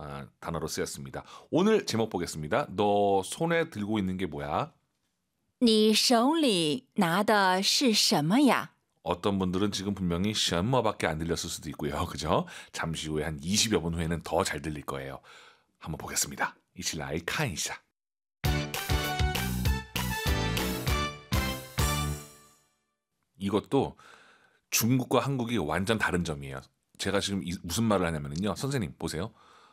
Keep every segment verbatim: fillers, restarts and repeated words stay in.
아, 단어로 쓰였습니다. 오늘 제목 보겠습니다. 너 손에 들고 있는 게 뭐야? 你手里拿的是什么呀? 어떤 분들은 지금 분명히 什么밖에 안 들렸을 수도 있고요. 그죠? 잠시 후에 한 이십여 분 후에는 더 잘 들릴 거예요. 한번 보겠습니다. 一起来看一下. 이것도 중국과 한국이 완전 다른 점이에요. 제가 지금 이, 무슨 말을 하냐면요. 선생님 보세요.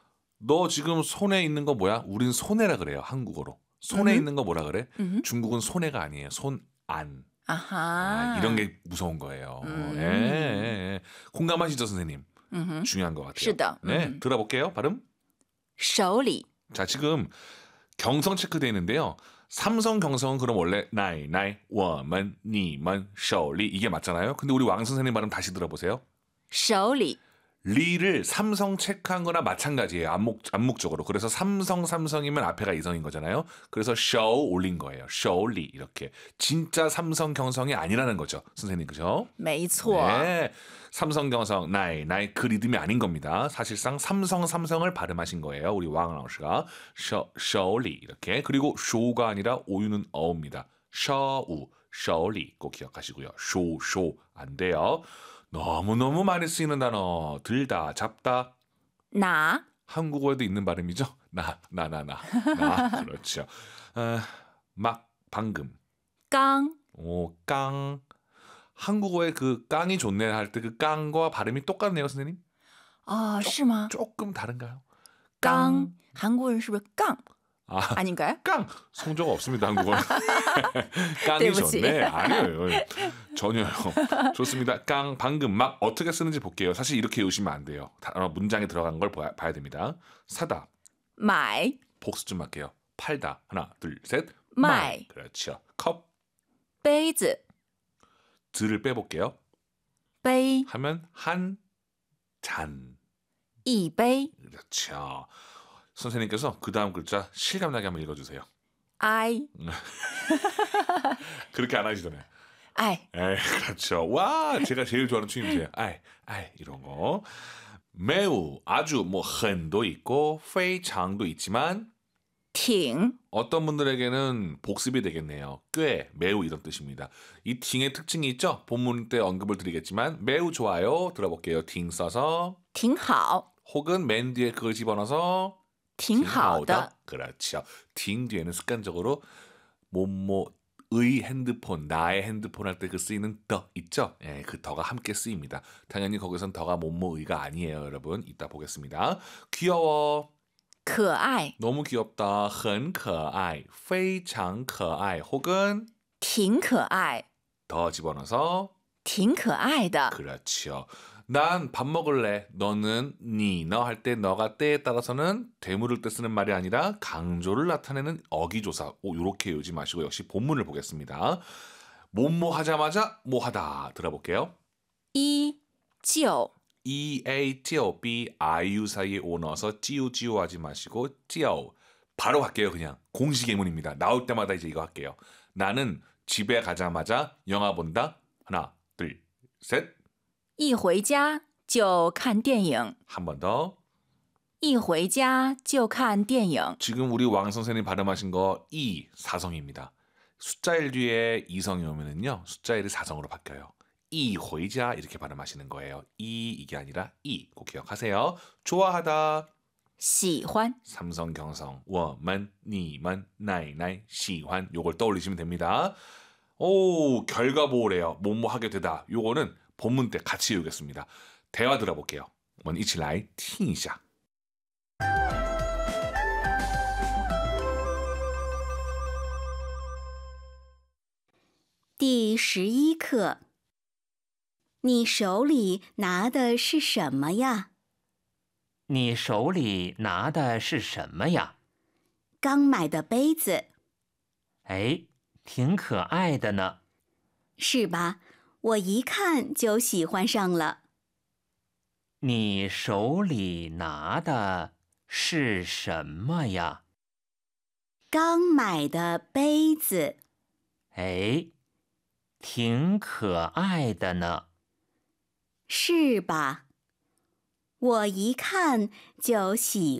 너 지금 손에 있는 거 뭐야? 우린 손해라 그래요. 한국어로. 손에 음흠. 있는 거 뭐라 그래? 음흠. 중국은 손해가 아니에요. 손안. 아하. 아, 이런 게 무서운 거예요. 음. 예, 예, 예. 공감하시죠, 선생님? 음흠. 중요한 것 같아요. 是的. 네, 음. 들어볼게요. 발음. 手里. 자, 지금 경성 체크되어 있는데요. 삼성 경성은 그럼 원래 나이, 나이, 워먼, 니먼, 셔리 이게 맞잖아요. 근데 우리 왕 선생님 발음 다시 들어보세요. 手里. 리를 삼성 체크한 거나 마찬가지예요. 암묵, 암묵적으로. 그래서 삼성 삼성이면 앞에가 이성인 거잖아요. 그래서 show 올린 거예요. show리 이렇게. 진짜 삼성 경성이 아니라는 거죠. 선생님 그죠? 没错. 네. 삼성 경성 나이 나이 그 리듬이 아닌 겁니다. 사실상 삼성 삼성을 발음하신 거예요. 우리 왕老师가 show리 이렇게. 그리고 쇼가 아니라 오유는 어입니다. 셔우 show리 꼭 기억하시고요. 쇼 쇼 안 돼요. 너무너무 많이 쓰이는 단어. 들다, 잡다. 나. 한국어에도 있는 발음이죠. 나, 나, 나, 나. 나. 그렇죠. 어, 막, 방금. 깡. 오, 깡. 한국어에 그 깡이 좋네 할 때 그 깡과 발음이 똑같네요, 선생님. 哦，是吗? 조금 다른가요? 깡. 한국어는 是不是깡? 아, 아닌가요? 깡! 성조가 없습니다, 한국어는. 깡이 네부치. 좋네. 아니에요. 전혀요. 좋습니다. 깡, 방금, 막 어떻게 쓰는지 볼게요. 사실 이렇게 외우시면 안 돼요. 단어 문장에 들어간 걸 봐야, 봐야 됩니다. 사다. 买. 복수 좀 할게요. 팔다. 하나, 둘, 셋. 마이. 그렇죠. 컵. 杯子. 들을 빼볼게요. 杯. 하면 한 잔. 一杯. 그렇죠. 선생님께서 그 다음 글자 실감나게 한번 읽어주세요. I. 그렇게 안 하시잖아요. I. 에이, 그렇죠. 와, 제가 제일 좋아하는 추임새예요. 아이, 아이 이런 거. 매우, 아주 뭐 흔도 있고 非常도 있지만 挺. 어떤 분들에게는 복습이 되겠네요. 꽤, 매우 이런 뜻입니다. 이 팅의 특징이 있죠? 본문 때 언급을 드리겠지만 매우 좋아요. 들어볼게요. 팅 써서 挺好. 혹은 맨 뒤에 그걸 집어넣어서 挺好的. 그렇죠. 팅 뒤에는 습관적으로 뭐뭐의 핸드폰, 나의 핸드폰 할 때 그 쓰이는 더 있죠? 예, 그 더가 함께 쓰입니다. 당연히 거기선 더가 뭐뭐의가 아니에요, 여러분. 이따 보겠습니다. 귀여워. 可爱. 너무 귀엽다. 很可爱,非常可爱 혹은 挺可爱. 더 집어넣어서 挺可爱的. 그렇죠. 난 밥 먹을래. 너는 니, 너 할 때 너가 때에 따라서는 되물을 때 쓰는 말이 아니라 강조를 나타내는 어기조사. 오, 요렇게 외우지 마시고 역시 본문을 보겠습니다. 뭐뭐 하자마자 뭐 하다. 들어볼게요. 依旧. E, A, T, B, I, U 사이에 O 넣어서 찌우 찌우 하지 마시고 찌우. 바로 할게요. 그냥 공식 예문입니다. 나올 때마다 이제 이거 할게요. 나는 집에 가자마자 영화 본다. 하나, 둘, 셋. 一回家就看电影. 한 번 더. 一回家就看电影. 지금 우리 왕 선생님 발음하신 거 이 사성입니다. 숫자 일 뒤에 이성이 오면은요. 숫자 일이 사성으로 바뀌어요. 이 회자 이렇게 발음하시는 거예요. 이 이게 아니라 이 꼭 기억하세요. 좋아하다. 喜欢. 삼성 경성 我们你们奶奶喜欢 요걸 떠올리시면 됩니다. 오, 결과 보호래요. 뭐뭐 하게 되다. 요거는 본문 때 같이 외우겠습니다. 대화 들어볼게요. 我们一起来听一下. 第十一课，你手里拿的是什么呀？ 你手里拿的是什么呀？ 刚买的杯子， 哎，挺可爱的呢。 是吧？我一看就喜欢上了。 你手里拿的是什么呀？ 刚买的杯子， 哎，挺可爱的呢。 是吧？我一看就喜